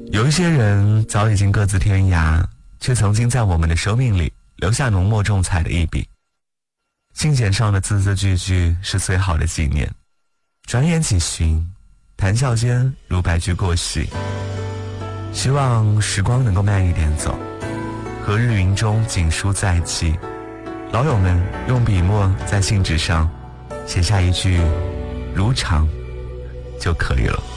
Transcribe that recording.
有一些人早已经各自天涯，却曾经在我们的生命里留下浓墨重彩的一笔。信笺上的字字句句是最好的纪念。转眼几旬，谈笑间如白驹过隙。希望时光能够慢一点走，和日云中锦书在即。老友们用笔墨在信纸上写下一句如常就可以了。